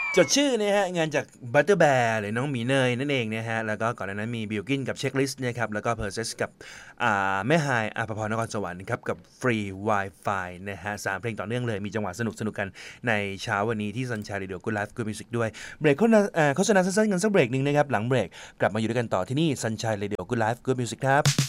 จดชื่อนะฮะงานจาก Butterbear หรือน้องหมีเนยนั่นเองนะฮะแล้วก็ก่อนหน้านั้นมีบิลกินกับเช็คลิสต์นะครับแล้วก็เพอร์เซสกับแม่ฮายอภพรนครสวรรค์ครับกับฟรี Wi-Fi นะฮะ3เพลงต่อเนื่องเลยมีจังหวะสนุกกันในเช้าวันนี้ที่ Sunshine Radio Good Life Good Music ด้วยเบรกโฆษณาสั้นๆกันสักเบรกหนึ่งนะครับหลังเบรกกลับมาอยู่ด้วยกันต่อที่นี่ Sunshine Radio Good Life Good Music ครับ